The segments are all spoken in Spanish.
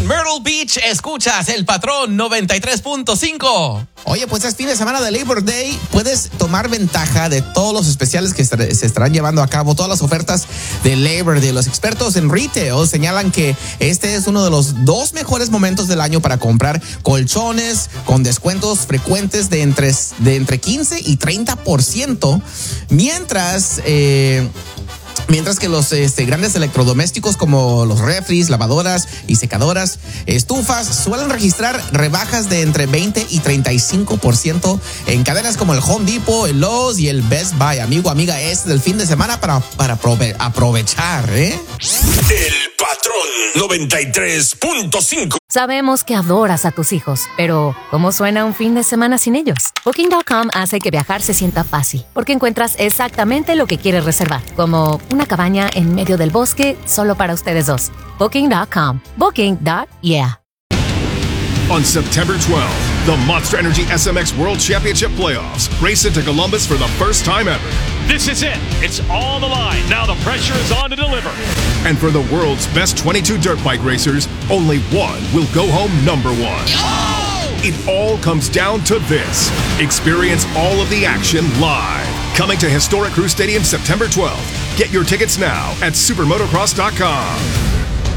Myrtle Beach, escuchas El Patrón 93.5. Oye, pues es fin de semana de Labor Day. Puedes tomar ventaja de todos los especiales que se estarán llevando a cabo, todas las ofertas de Labor Day. Los expertos en retail señalan que este es uno de los 2 mejores momentos del año para comprar colchones con descuentos frecuentes de entre 15 y 30%, mientras que los grandes electrodomésticos como los refris, lavadoras y secadoras, estufas, suelen registrar rebajas de entre 20 y 35% en cadenas como el Home Depot, el Lowe's y el Best Buy. Amigo, amiga, es del fin de semana para aprovechar, ¿eh? El Patrón 93.5. Sabemos que adoras a tus hijos, pero ¿cómo suena un fin de semana sin ellos? Booking.com hace que viajar se sienta fácil, porque encuentras exactamente lo que quieres reservar, como una cabaña en medio del bosque solo para ustedes dos. Booking.com. Booking.yeah. On September 12th, the Monster Energy SMX World Championship Playoffs race into Columbus for the first time ever. This is it. It's on the line. Now the pressure is on to deliver. And for the world's best 22 dirt bike racers, only one will go home number one. It all comes down to this. Experience all of the action live. Coming to Historic Crew Stadium September 12th. Get your tickets now at supermotocross.com.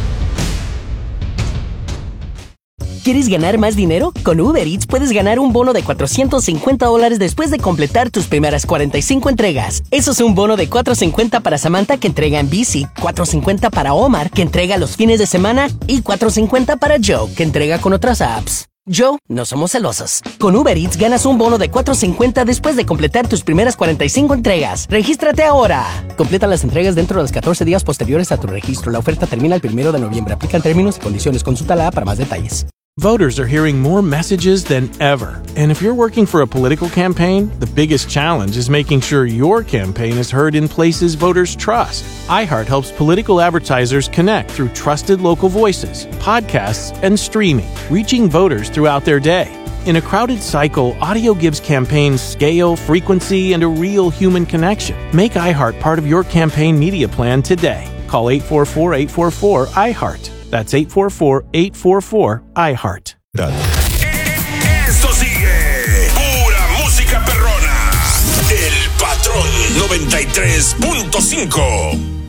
¿Quieres ganar más dinero? Con Uber Eats puedes ganar un bono de $450 después de completar tus primeras 45 entregas. Eso es un bono de $450 para Samantha, que entrega en bici, $450 para Omar, que entrega los fines de semana, y $450 para Joe, que entrega con otras apps. Joe, no somos celosos. Con Uber Eats ganas un bono de $450 después de completar tus primeras 45 entregas. ¡Regístrate ahora! Completa las entregas dentro de los 14 días posteriores a tu registro. La oferta termina el 1 de noviembre. Aplican términos y condiciones. Consulta la app para más detalles. Voters are hearing more messages than ever. And if you're working for a political campaign, the biggest challenge is making sure your campaign is heard in places voters trust. iHeart helps political advertisers connect through trusted local voices, podcasts, and streaming, reaching voters throughout their day. In a crowded cycle, audio gives campaigns scale, frequency, and a real human connection. Make iHeart part of your campaign media plan today. Call 844-844-iHeart. That's 844-844-iHeart. Esto sigue pura música perrona. El Patrón 93.5.